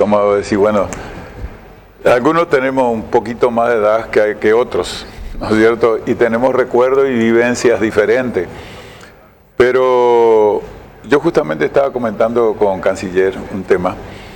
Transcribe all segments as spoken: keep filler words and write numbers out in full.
como decir, bueno, algunos tenemos un poquito más de edad que, que otros, ¿no es cierto? Y tenemos recuerdos y vivencias diferentes. Pero yo justamente estaba comentando con Canciller un tema.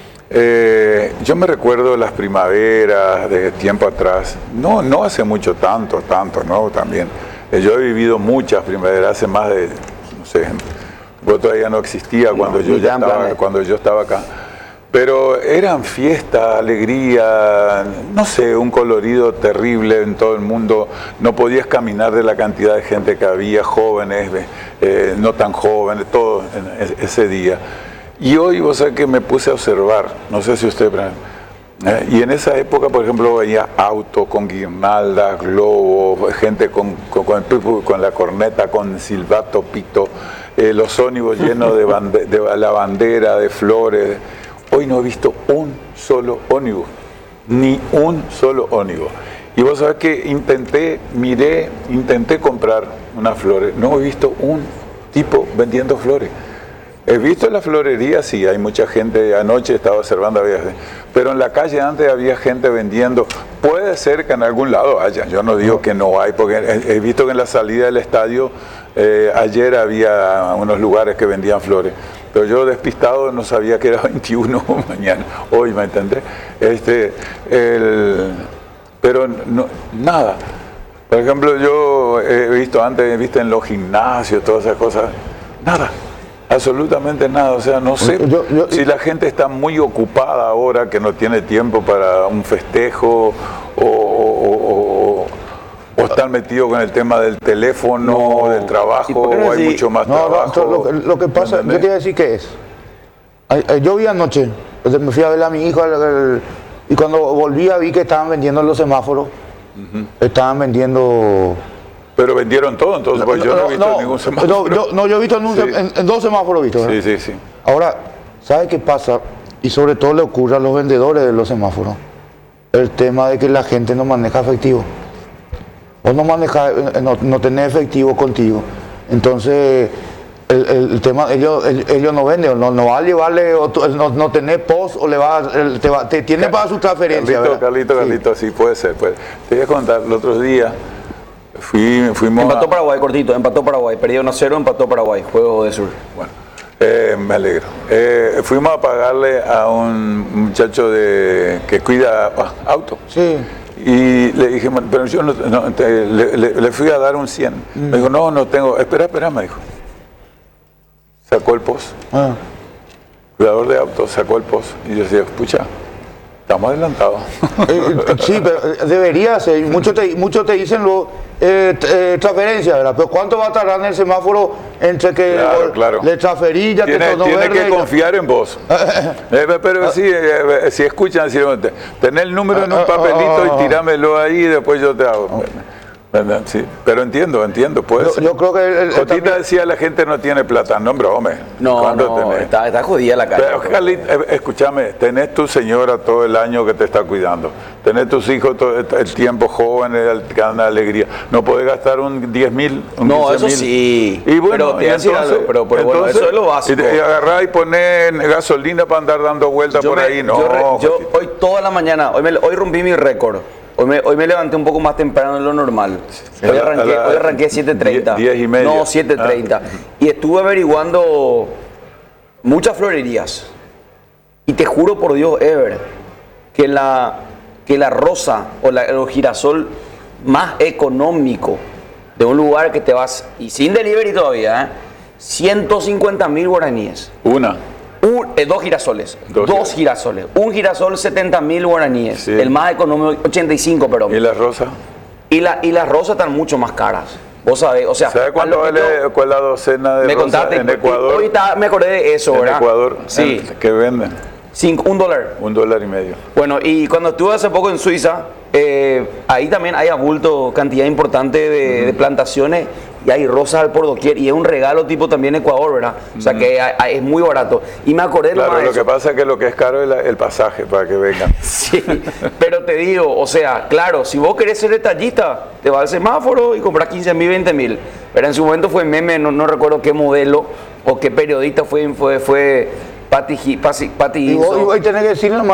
Eh, yo me recuerdo las primaveras de tiempo atrás, no, no hace mucho, tanto, tanto, ¿no? También. Eh, yo he vivido muchas primaveras, hace más de, no sé, vos todavía no existía cuando, no, yo ya estaba, cuando yo estaba acá. Pero eran fiestas, alegría, no sé, un colorido terrible en todo el mundo. No podías caminar de la cantidad de gente que había, jóvenes, eh, no tan jóvenes, todo en ese día. Y hoy, vos sabés que me puse a observar, no sé si usted... Eh, y en esa época, por ejemplo, veía autos con guirnaldas, globos, gente con, con, con, con la corneta, con silbato, pito, eh, los ónibus llenos de, bande, de la bandera, de flores. Hoy no he visto un solo ónibus, ni un solo ónibus. Y vos sabés que intenté, miré, intenté comprar unas flores, no he visto un tipo vendiendo flores. He visto en la florería, sí, hay mucha gente, anoche estaba observando, había, pero en la calle antes había gente vendiendo. Puede ser que en algún lado haya, yo no digo que no hay, porque he, he visto que en la salida del estadio, eh, ayer había unos lugares que vendían flores, pero yo despistado no sabía que era veintiuno mañana, hoy, ¿me entendés? Este, el, pero no, nada. Por ejemplo, yo he visto antes, he visto en los gimnasios, todas esas cosas, nada. Absolutamente nada, o sea, no sé yo, yo, si la gente está muy ocupada ahora, que no tiene tiempo para un festejo, o, o, o, o están metidos con el tema del teléfono, no, del trabajo, o hay mucho más no, trabajo. No, lo, lo que pasa, ¿entendés? Yo te iba a decir que es, yo vi anoche, me fui a ver a mi hijo, y cuando volvía vi que estaban vendiendo los semáforos, uh-huh. estaban vendiendo... Pero vendieron todo, entonces pues no, yo no he visto no, ningún semáforo. No, yo, no, yo he visto en, un, sí. en, en dos semáforos visto. ¿verdad? Sí, sí, sí. Ahora, ¿sabe qué pasa? Y sobre todo le ocurre a los vendedores de los semáforos. El tema de que la gente no maneja efectivo. Vos no manejas, no, no tenés efectivo contigo. Entonces, el, el, el tema, ellos, ellos no venden, no, no va a llevarle, no, no tenés post o le va, te, va, te tiene para su transferencia. Carlito, Carlito, sí. Carlito, sí, puede ser. Puede. Te voy a contar, los otros días. Fui, fuimos empató a... Paraguay, cortito, empató Paraguay, perdió uno a cero, empató Paraguay, juego de sur. Bueno, eh, me alegro. Eh, fuimos a pagarle a un muchacho de que cuida ah, auto. Sí. Y le dije, pero yo no, no te, le, le, le fui a dar un cien. Mm. Me dijo, no, no tengo, espera, espera, me dijo. Sacó el post. Ah. Cuidador de auto, sacó el post. Y yo decía, pucha, estamos adelantados. Eh, sí, pero debería ser. Muchos te, muchos te dicen luego eh, eh, transferencia, ¿verdad? Pero ¿cuánto va a tardar en el semáforo entre que claro, claro. le transferí ya tiene, te tornó tiene verde? Que confiar en vos. eh, pero sí, eh, si escuchan, si, tener el número en un papelito y tirámelo ahí y después yo te hago. Sí, pero entiendo, entiendo, puede yo, ser. Yo creo que... El, el, Cotita también... decía, la gente no tiene plata. No, hombre, hombre. No, no, está, está jodida la calle. Pero, Carlita, escúchame, tenés tu señora todo el año que te está cuidando. Tenés tus hijos todo el tiempo, jóvenes, que dan alegría. No podés gastar un diez mil, un no, eso sí. Y bueno, pero, y entonces, algo, pero, pero entonces, bueno, eso es lo básico. Y, y agarrás y ponés gasolina para andar dando vueltas por me, ahí. No, yo, yo hoy toda la mañana, hoy, me, hoy rompí mi récord. Hoy me, hoy me levanté un poco más temprano de lo normal. Hoy arranqué, la, hoy arranqué siete treinta. diez y media. No, siete treinta. Ah. Y estuve averiguando muchas florerías. Y te juro por Dios, Ever, que la, que la rosa o la, el girasol más económico de un lugar que te vas, y sin delivery todavía, ¿eh? ciento cincuenta mil guaraníes. Una. Un, eh, dos girasoles, dos, dos girasoles. Un girasol setenta mil guaraníes, sí. El más económico ochenta y cinco, pero... ¿Y las rosas? Y, la, y las rosas están mucho más caras. Vos sabés, o sea... ¿Sabes cuánto vale yo, cuál la docena de me rosas contaste, en Ecuador? Hoy está, me acordé de eso, en ¿verdad? En Ecuador, sí. ¿en qué venden? Cinco, un dólar. Un dólar y medio. Bueno, y cuando estuve hace poco en Suiza, eh, ahí también hay abulto, cantidad importante de, uh-huh. de plantaciones, y hay rosas al por doquier, y es un regalo tipo también Ecuador, ¿verdad? O sea, uh-huh. que hay, hay, es muy barato. Y me acordé claro, lo lo eso. que pasa es que lo que es caro es la, el pasaje para que vengan. Sí, pero te digo, o sea, claro, si vos querés ser detallista, te vas al semáforo y compras quince mil, veinte mil. Pero en su momento fue meme, no, no recuerdo qué modelo o qué periodista fue, fue, fue Pati, Pati, Pati y vos, y vos tenés que decirle